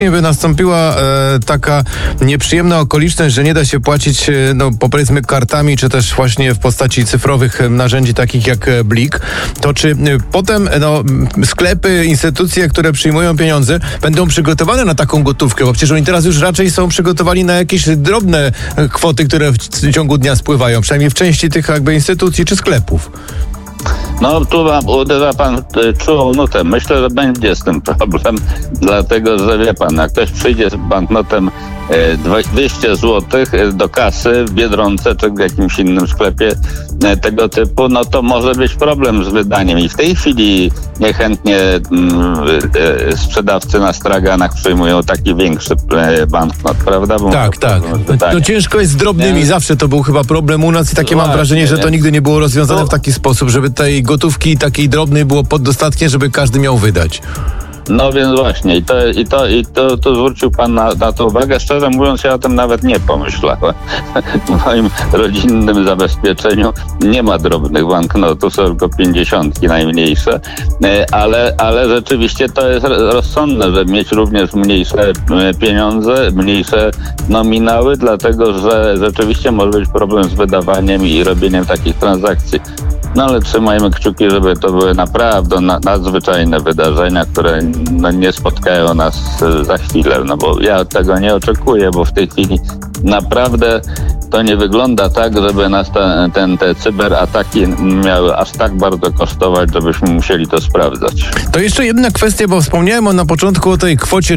by nastąpiła taka nieprzyjemna okoliczność, że nie da się płacić, powiedzmy kartami, czy też właśnie w postaci cyfrowych narzędzi takich jak Blik, to czy potem sklepy, instytucje, które przyjmują pieniądze, będą przygotowane na taką gotówkę, bo przecież oni teraz już raczej są przygotowani na jakieś drobne kwoty, które w ciągu dnia spływają, przynajmniej w części tych jakby instytucji czy sklepów. No tu uderza pan czułą nutę. Myślę, że będzie z tym problem, dlatego że wie pan, jak ktoś przyjdzie z banknotem 200 zł do kasy w Biedronce czy w jakimś innym sklepie tego typu, no to może być problem z wydaniem. I w tej chwili niechętnie sprzedawcy na straganach przyjmują taki większy banknot, prawda? Bo tak. No ciężko jest z drobnymi. Zawsze to był chyba problem u nas i takie mam wrażenie, że to nigdy nie było rozwiązane w taki sposób, żeby tej gotówki takiej drobnej było poddostatnie, żeby każdy miał wydać. No więc właśnie i to zwrócił pan na to uwagę. Szczerze mówiąc, ja o tym nawet nie pomyślałem. W moim rodzinnym zabezpieczeniu nie ma drobnych banknotów, są tylko 50 najmniejsze, ale rzeczywiście to jest rozsądne, żeby mieć również mniejsze pieniądze, mniejsze nominały, dlatego że rzeczywiście może być problem z wydawaniem i robieniem takich transakcji. No ale trzymajmy kciuki, żeby to były naprawdę nadzwyczajne wydarzenia, które nie spotkają nas za chwilę, no bo ja tego nie oczekuję, bo w tej chwili naprawdę to nie wygląda tak, żeby nas te cyberataki miały aż tak bardzo kosztować, żebyśmy musieli to sprawdzać. To jeszcze jedna kwestia, bo wspomniałem na początku o tej kwocie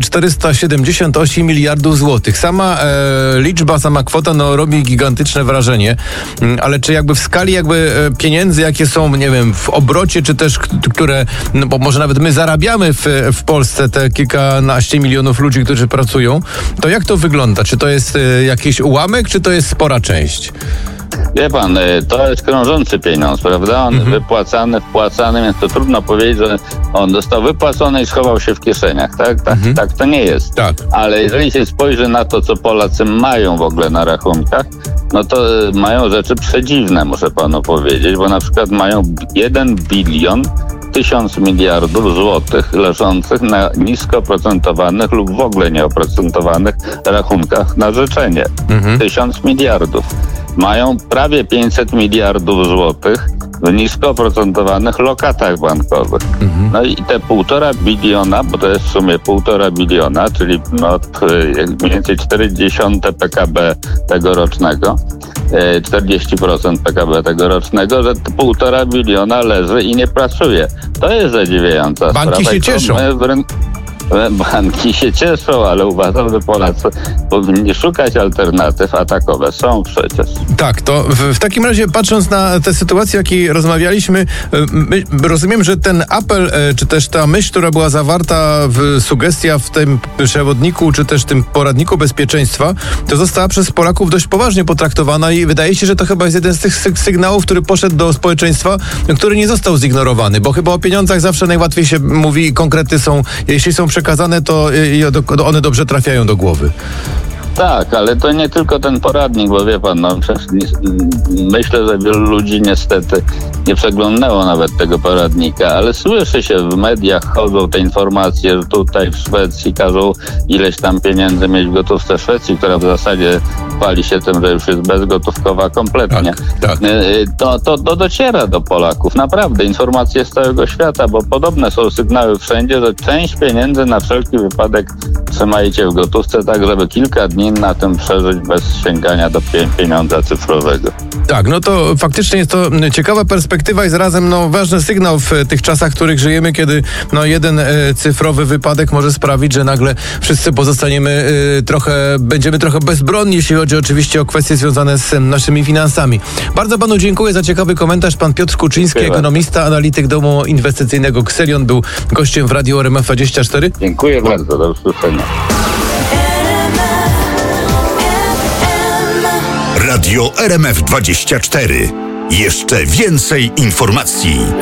478 miliardów złotych. Sama liczba, sama kwota robi gigantyczne wrażenie, ale czy jakby w skali pieniędzy, jakie są, nie wiem, w obrocie, czy też które, bo może nawet my zarabiamy w Polsce, te kilkanaście milionów ludzi, którzy pracują, to jak to wygląda? Czy to jest jakiś ułamek, czy to jest spora część? Wie pan, to jest krążący pieniądz, prawda? On wpłacany, więc to trudno powiedzieć, że on został wypłacony i schował się w kieszeniach, tak? Tak to nie jest. Tak. Ale jeżeli się spojrzy na to, co Polacy mają w ogóle na rachunkach, no to mają rzeczy przedziwne, muszę panu powiedzieć, bo na przykład mają 1 bilion 1000 miliardów złotych leżących na nisko oprocentowanych lub w ogóle nieoprocentowanych rachunkach na życzenie. 1000 miliardów. Mają prawie 500 miliardów złotych w nisko oprocentowanych lokatach bankowych. No i te 1,5 biliona, bo to jest w sumie 1,5 biliona, czyli mniej więcej 0,4 PKB tegorocznego, 40% PKB tegorocznego, że 1,5 biliona leży i nie pracuje. To jest zadziwiająca sprawa. Banki się cieszą. Banki się cieszą, ale uważam, że Polacy powinni szukać alternatyw, a takowe są przecież. Tak, to w takim razie patrząc na tę sytuację, o jakiej rozmawialiśmy, rozumiem, że ten apel, czy też ta myśl, która była zawarta sugestia w tym przewodniku, czy też tym poradniku bezpieczeństwa, to została przez Polaków dość poważnie potraktowana i wydaje się, że to chyba jest jeden z tych sygnałów, który poszedł do społeczeństwa, który nie został zignorowany, bo chyba o pieniądzach zawsze najłatwiej się mówi i konkrety są, jeśli są przekazane, to one dobrze trafiają do głowy. Tak, ale to nie tylko ten poradnik, bo wie pan, myślę, że wielu ludzi niestety nie przeglądało nawet tego poradnika, ale słyszy się w mediach, chodzą te informacje, że tutaj w Szwecji każą ileś tam pieniędzy mieć w gotówce Szwecji, która w zasadzie chwali się tym, że już jest bezgotówkowa kompletnie. Tak. To dociera do Polaków. Naprawdę, informacje z całego świata, bo podobne są sygnały wszędzie, że część pieniędzy na wszelki wypadek trzymajcie w gotówce, tak żeby kilka dni na tym przeżyć bez sięgania do pieniądza cyfrowego. Tak, to faktycznie jest to ciekawa perspektywa i zarazem ważny sygnał w tych czasach, w których żyjemy, kiedy jeden cyfrowy wypadek może sprawić, że nagle wszyscy będziemy trochę bezbronni, jeśli chodzi oczywiście o kwestie związane z naszymi finansami. Bardzo panu dziękuję za ciekawy komentarz. Pan Piotr Kuczyński, ekonomista, analityk domu inwestycyjnego Xelion, był gościem w Radiu RMF24. Dziękuję bardzo, do usłyszenia. Radio RMF24. Jeszcze więcej informacji.